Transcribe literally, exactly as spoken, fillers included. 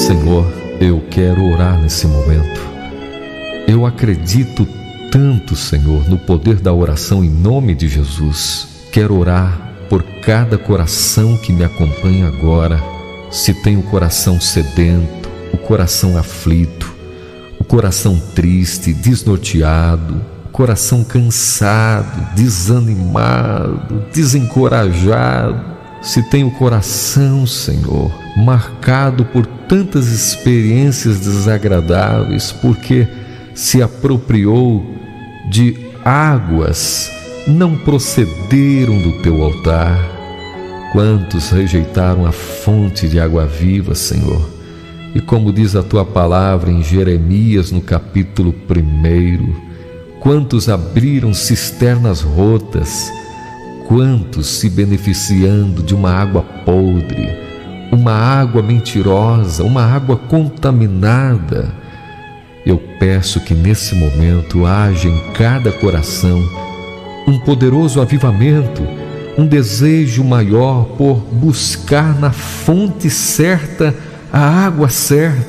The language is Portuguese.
Senhor, eu quero orar nesse momento. Eu acredito tanto, Senhor, no poder da oração em nome de Jesus. Quero orar por cada coração que me acompanha agora. Se tem o coração sedento, o coração aflito, o coração triste, desnorteado, o coração cansado, desanimado, desencorajado. Se tem o coração, Senhor, marcado por tantas experiências desagradáveis, porque se apropriou de águas, não procederam do teu altar. Quantos rejeitaram a fonte de água viva, Senhor? E como diz a tua palavra em Jeremias, no capítulo primeiro, quantos abriram cisternas rotas, quantos se beneficiando de uma água podre, uma água mentirosa, uma água contaminada. Eu peço que nesse momento haja em cada coração um poderoso avivamento, um desejo maior por buscar na fonte certa a água certa.